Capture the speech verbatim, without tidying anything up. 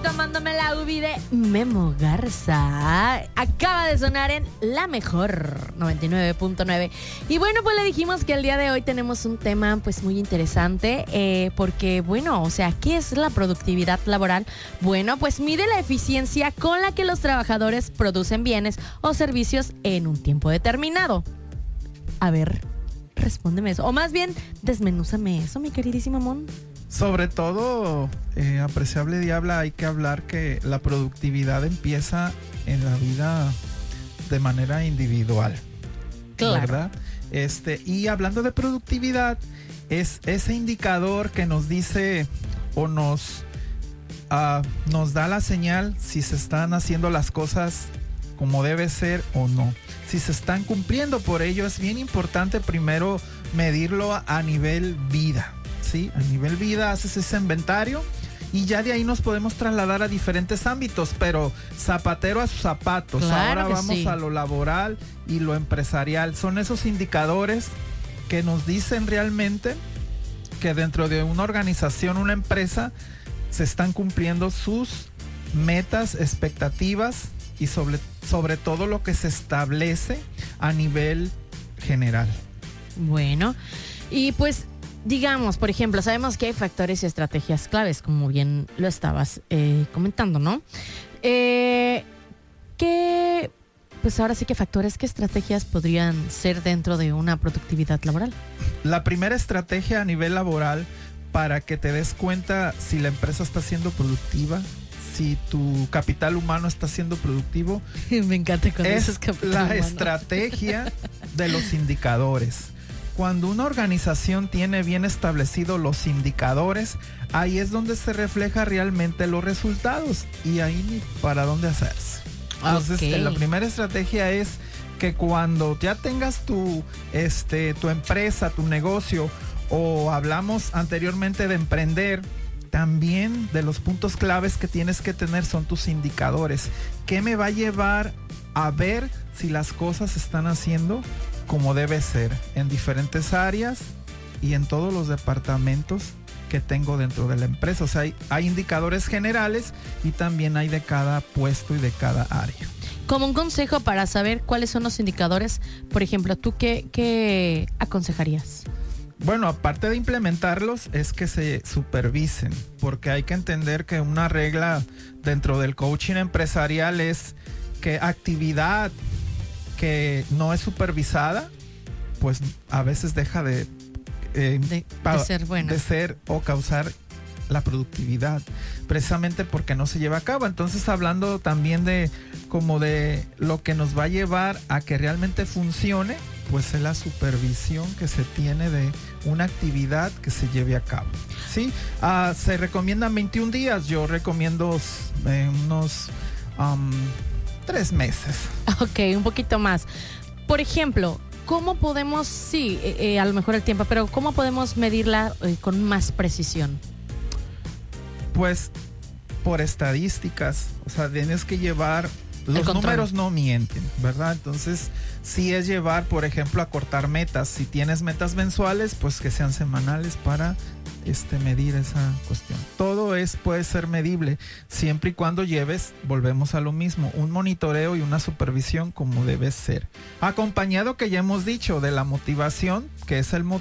tomándome la uvi de Memo Garza. Acaba de sonar en La Mejor noventa y nueve punto nueve. Y bueno, pues le dijimos que el día de hoy tenemos un tema pues muy interesante, eh, porque bueno, o sea, ¿qué es la productividad laboral? Bueno, pues mide la eficiencia con la que los trabajadores producen bienes o servicios en un tiempo determinado. A ver, respóndeme eso. O más bien, desmenúzame eso, mi queridísima Mon. Sobre todo, eh, apreciable Diabla, hay que hablar que la productividad empieza en la vida de manera individual. Claro. ¿Verdad? Este, y hablando de productividad, es ese indicador que nos dice o nos, uh, nos da la señal si se están haciendo las cosas como debe ser o no. Si se están cumpliendo, por ello es bien importante primero medirlo a, a nivel vida. ¿Sí? A nivel vida haces ese inventario y ya de ahí nos podemos trasladar a diferentes ámbitos, pero zapatero a sus zapatos. Claro. Ahora que vamos sí. a lo laboral y lo empresarial. Son esos indicadores que nos dicen realmente que dentro de una organización, una empresa, se están cumpliendo sus metas, expectativas y sobre, sobre todo lo que se establece a nivel general. Bueno, y pues digamos, por ejemplo, sabemos que hay factores y estrategias claves, como bien lo estabas eh, comentando, ¿no? Eh, ¿Qué, pues ahora sí que factores, qué estrategias podrían ser dentro de una productividad laboral? La primera estrategia a nivel laboral para que te des cuenta si la empresa está siendo productiva, si tu capital humano está siendo productivo, Me encanta cuando dices es capital la humano. estrategia de los indicadores. Cuando una organización tiene bien establecidos los indicadores, ahí es donde se refleja realmente los resultados y ahí ni para dónde hacerse. Entonces, Okay. la primera estrategia es que cuando ya tengas tu, este, tu empresa, tu negocio, o hablamos anteriormente de emprender, también de los puntos claves que tienes que tener son tus indicadores. ¿Qué me va a llevar a ver si las cosas se están haciendo como debe ser en diferentes áreas y en todos los departamentos que tengo dentro de la empresa? O sea, hay, hay indicadores generales y también hay de cada puesto y de cada área. Como un consejo para saber cuáles son los indicadores, por ejemplo, ¿tú qué, qué aconsejarías? Bueno, aparte de implementarlos, es que se supervisen, porque hay que entender que una regla dentro del coaching empresarial es que actividad que no es supervisada, pues a veces deja de, eh, De, pa- de ser buena. de ser o causar la productividad, precisamente porque no se lleva a cabo. Entonces, hablando también de como de lo que nos va a llevar a que realmente funcione, pues es la supervisión que se tiene de una actividad que se lleve a cabo. ¿Sí? Ah, se recomiendan veintiún días, yo recomiendo eh, unos um, tres meses. Ok, un poquito más. Por ejemplo, ¿cómo podemos, sí, eh, eh, a lo mejor el tiempo, pero cómo podemos medirla eh, con más precisión? Pues por estadísticas, o sea, tienes que llevar, los control. números no mienten, ¿verdad? Entonces, sí es llevar, por ejemplo, a cortar metas. Si tienes metas mensuales, pues que sean semanales para este, medir esa cuestión. Todo es, puede ser medible, siempre y cuando lleves, volvemos a lo mismo, un monitoreo y una supervisión como debe ser. Acompañado, que ya hemos dicho, de la motivación, que es el, mo-